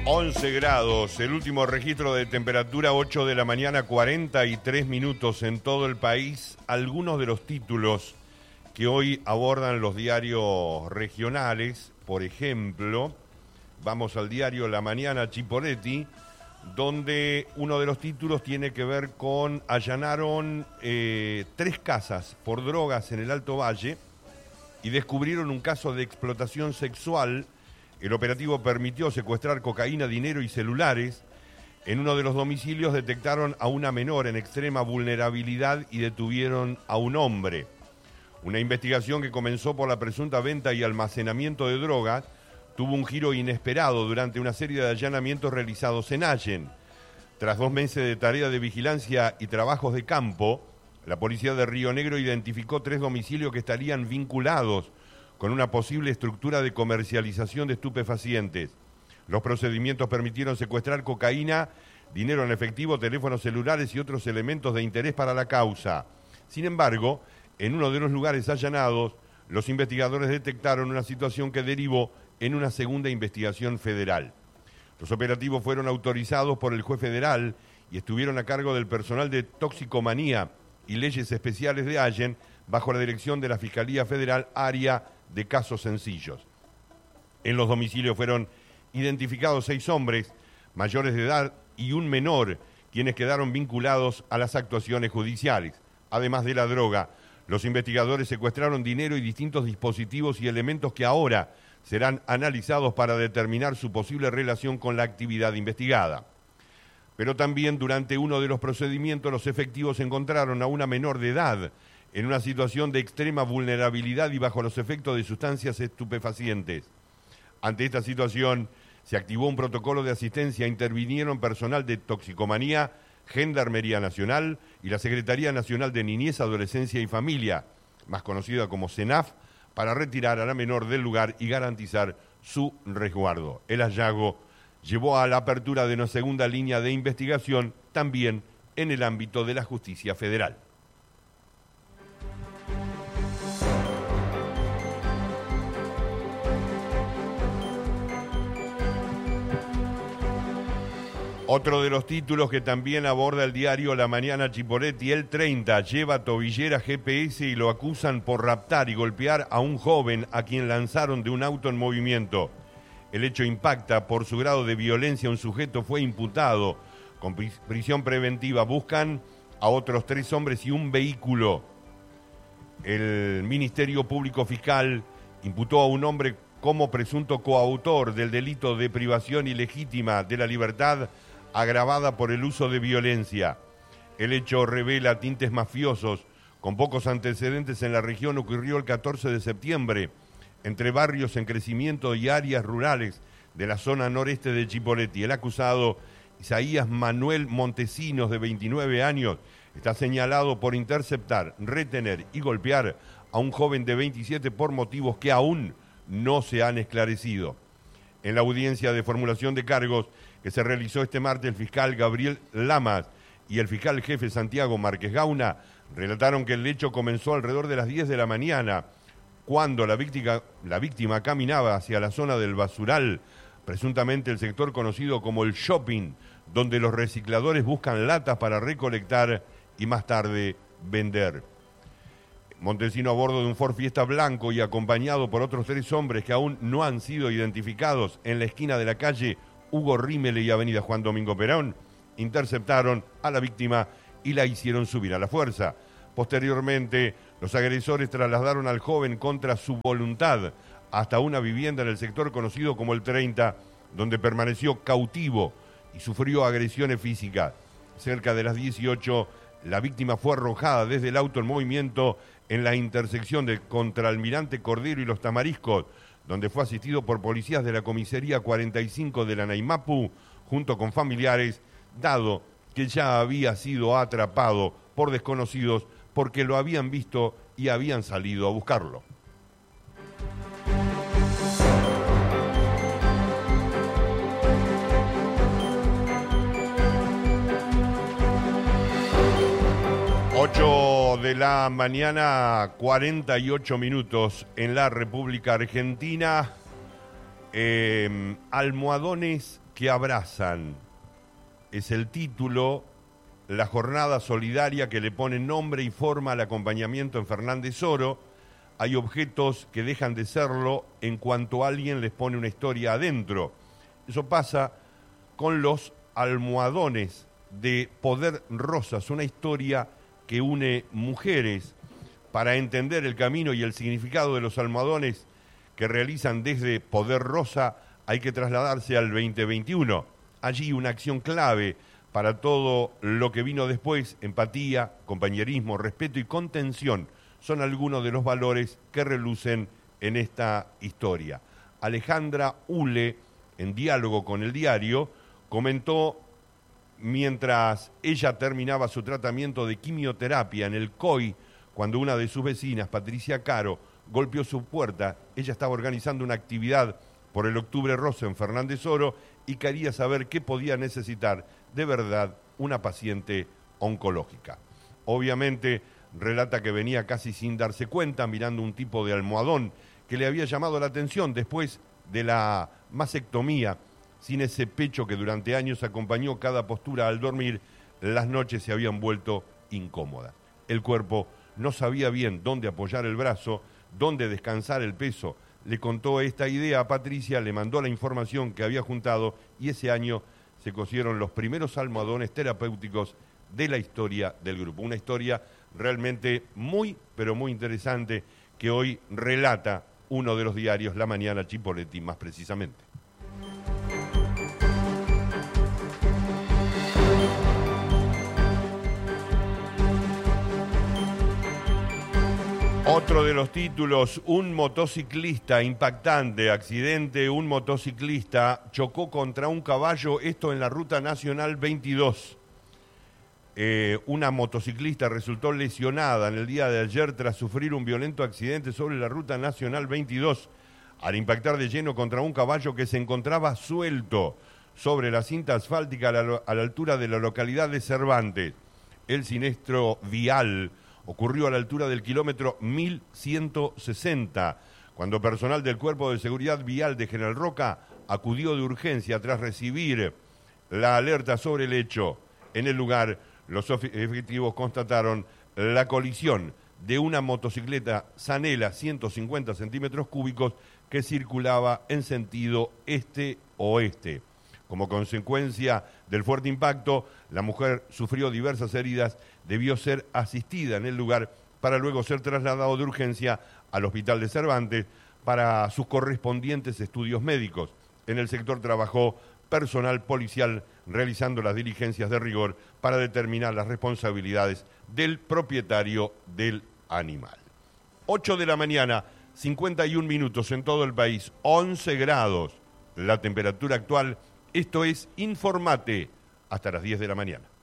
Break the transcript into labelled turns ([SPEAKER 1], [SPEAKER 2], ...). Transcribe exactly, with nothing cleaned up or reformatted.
[SPEAKER 1] once grados, el último registro de temperatura ocho de la mañana, cuarenta y tres minutos en todo el país. Algunos de los títulos que hoy abordan los diarios regionales, por ejemplo, vamos al diario La Mañana Chipoleti, donde uno de los títulos tiene que ver con allanaron eh, tres casas por drogas en el Alto Valle y descubrieron un caso de explotación sexual. El operativo permitió secuestrar cocaína, dinero y celulares. En uno de los domicilios detectaron a una menor en extrema vulnerabilidad y detuvieron a un hombre. Una investigación que comenzó por la presunta venta y almacenamiento de drogas tuvo un giro inesperado durante una serie de allanamientos realizados en Allen. Tras dos meses de tarea de vigilancia y trabajos de campo, la policía de Río Negro identificó tres domicilios que estarían vinculados con una posible estructura de comercialización de estupefacientes. Los procedimientos permitieron secuestrar cocaína, dinero en efectivo, teléfonos celulares y otros elementos de interés para la causa. Sin embargo, en uno de los lugares allanados, los investigadores detectaron una situación que derivó en una segunda investigación federal. Los operativos fueron autorizados por el juez federal y estuvieron a cargo del personal de toxicomanía y leyes especiales de Allen, bajo la dirección de la Fiscalía Federal Área de Casos Sencillos. En los domicilios fueron identificados seis hombres mayores de edad y un menor, quienes quedaron vinculados a las actuaciones judiciales. Además de la droga, los investigadores secuestraron dinero y distintos dispositivos y elementos que ahora serán analizados para determinar su posible relación con la actividad investigada. Pero también durante uno de los procedimientos los efectivos encontraron a una menor de edad en una situación de extrema vulnerabilidad y bajo los efectos de sustancias estupefacientes. Ante esta situación se activó un protocolo de asistencia, intervinieron personal de toxicomanía, Gendarmería Nacional y la Secretaría Nacional de Niñez, Adolescencia y Familia, más conocida como CENAF, para retirar a la menor del lugar y garantizar su resguardo. El hallazgo llevó a la apertura de una segunda línea de investigación, también en el ámbito de la justicia federal. Otro de los títulos que también aborda el diario La Mañana Chipoleti, el treinta, lleva tobillera G P S y lo acusan por raptar y golpear a un joven a quien lanzaron de un auto en movimiento. El hecho impacta por su grado de violencia. Un sujeto fue imputado con prisión preventiva. Buscan a otros tres hombres y un vehículo. El Ministerio Público Fiscal imputó a un hombre como presunto coautor del delito de privación ilegítima de la libertad agravada por el uso de violencia. El hecho revela tintes mafiosos con pocos antecedentes en la región. Ocurrió el catorce de septiembre entre barrios en crecimiento y áreas rurales de la zona noreste de Chipoleti. El acusado, Isaías Manuel Montesinos, de veintinueve años, está señalado por interceptar, retener y golpear a un joven de veintisiete por motivos que aún no se han esclarecido. En la audiencia de formulación de cargos que se realizó este martes, el fiscal Gabriel Lamas y el fiscal jefe Santiago Márquez Gauna relataron que el hecho comenzó alrededor de las diez de la mañana, cuando la víctima, la víctima caminaba hacia la zona del basural, presuntamente el sector conocido como el shopping, donde los recicladores buscan latas para recolectar y más tarde vender. Montesino, a bordo de un Ford Fiesta blanco y acompañado por otros tres hombres que aún no han sido identificados, en la esquina de la calle Hugo Rímele y avenida Juan Domingo Perón, interceptaron a la víctima y la hicieron subir a la fuerza. Posteriormente, los agresores trasladaron al joven contra su voluntad hasta una vivienda en el sector conocido como el treinta, donde permaneció cautivo y sufrió agresiones físicas. Cerca de las dieciocho, la víctima fue arrojada desde el auto en movimiento en la intersección de Contralmirante Cordero y Los Tamariscos, donde fue asistido por policías de la comisaría cuarenta y cinco de la Naimapu, junto con familiares, dado que ya había sido atrapado por desconocidos porque lo habían visto y habían salido a buscarlo. ocho de la mañana, cuarenta y ocho minutos en la República Argentina. Eh, almohadones que abrazan es el título, la jornada solidaria que le pone nombre y forma al acompañamiento en Fernández Oro. Hay objetos que dejan de serlo en cuanto alguien les pone una historia adentro. Eso pasa con los almohadones de Poder Rosas, una historia que une mujeres. Para entender el camino y el significado de los almohadones que realizan desde Poder Rosa, hay que trasladarse al veinte veintiuno. Allí una acción clave para todo lo que vino después: empatía, compañerismo, respeto y contención. Son algunos de los valores que relucen en esta historia. Alejandra Ule, en diálogo con el diario, comentó mientras ella terminaba su tratamiento de quimioterapia en el C O I, cuando una de sus vecinas, Patricia Caro, golpeó su puerta. Ella estaba organizando una actividad por el Octubre Rosa en Fernández Oro y quería saber qué podía necesitar de verdad una paciente oncológica. Obviamente, relata que venía casi sin darse cuenta, mirando un tipo de almohadón que le había llamado la atención después de la mastectomía. Sin ese pecho que durante años acompañó cada postura al dormir, las noches se habían vuelto incómodas. El cuerpo no sabía bien dónde apoyar el brazo, dónde descansar el peso. Le contó esta idea a Patricia, le mandó la información que había juntado y ese año se cosieron los primeros almohadones terapéuticos de la historia del grupo. Una historia realmente muy, pero muy interesante que hoy relata uno de los diarios, La Mañana, Chipoleti, más precisamente. Otro de los títulos: un motociclista, impactante accidente, un motociclista chocó contra un caballo, esto en la Ruta Nacional veintidós. Eh, una motociclista resultó lesionada en el día de ayer tras sufrir un violento accidente sobre la Ruta Nacional veintidós al impactar de lleno contra un caballo que se encontraba suelto sobre la cinta asfáltica a la, a la altura de la localidad de Cervantes. El siniestro vial ocurrió a la altura del kilómetro mil ciento sesenta, cuando personal del Cuerpo de Seguridad Vial de General Roca acudió de urgencia tras recibir la alerta sobre el hecho. En el lugar, los efectivos constataron la colisión de una motocicleta Zanela ciento cincuenta centímetros cúbicos que circulaba en sentido este-oeste. Como consecuencia del fuerte impacto, la mujer sufrió diversas heridas, debió ser asistida en el lugar para luego ser trasladado de urgencia al Hospital de Cervantes para sus correspondientes estudios médicos. En el sector trabajó personal policial realizando las diligencias de rigor para determinar las responsabilidades del propietario del animal. ocho de la mañana, cincuenta y un minutos en todo el país, once grados la temperatura actual. Esto es Informate, hasta las diez de la mañana.